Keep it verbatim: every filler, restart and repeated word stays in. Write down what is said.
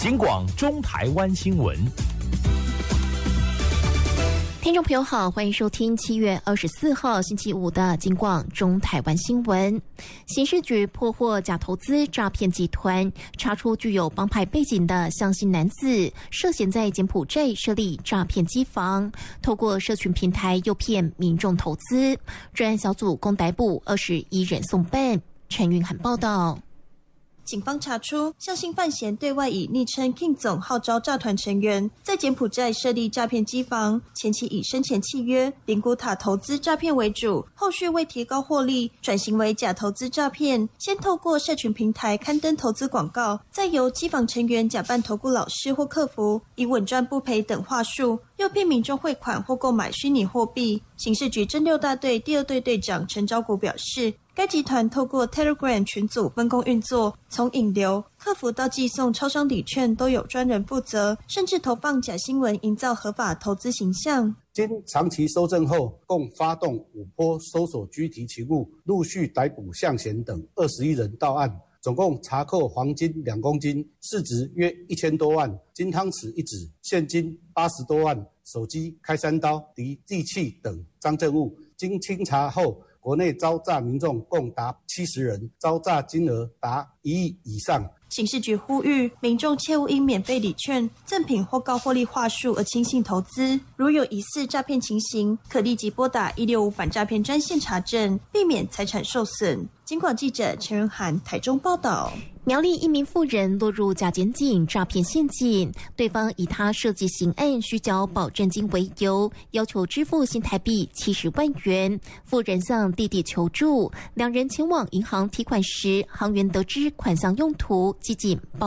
警广中台湾新闻。 听众朋友好，欢迎收听七月二十四号星期五的警广中台湾新闻。刑事局破获假投资诈骗集团，查出具有帮派背景的向姓男子涉嫌在柬埔寨设立诈骗机房，透过社群平台诱骗民众投资。专案小组共逮捕二十一人送办。陈云涵报道。 警方查出，向姓范闲对外以昵称 King 总号召诈团成员，在柬埔寨设立诈骗机房，前期以生前契约、灵骨塔投资诈骗为主，后续为提高获利，转型为假投资诈骗。先透过社群平台刊登投资广告，再由机房成员假扮投顾老师或客服，以稳赚不赔等话术，诱骗民众汇款或购买虚拟货币。刑事局侦六大队第二队队长陈昭谷表示，该集团透过 Telegram 群组分工运作，从引流、客服到寄送超商礼券都有专人负责，甚至投放假新闻营造合法投资形象。 经长期搜证后，共发动五波搜索拘提勤务，陆续逮捕向贤等二十一人到案，总共查扣黄金两公斤，市值约一千多万，金汤匙一指，现金八十多万，手机、开山刀、敌地器等赃证物。经清查后，国内遭诈民众共达七十人，遭诈金额达一亿以上。 刑事局呼吁民众切勿因免费礼券、赠品或高获利话术而轻信投资，如有疑似诈骗情形，可立即拨打一六五反诈骗专线查证，避免财产受损。警广记者陈仁涵台中报道。 苗栗一名妇人落入假检警诈骗陷阱，对方以他涉及刑案需缴保证金为由，要求支付新台币七十万元。妇人向弟弟求助，两人前往银行提款时，行员得知款项用途，激进报